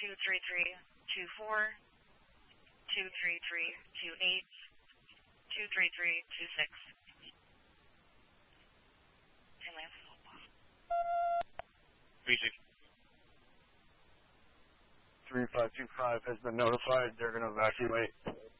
23324, 23328, 23326. Hey, Lance. BC. 3525 has been notified. They're going to evacuate.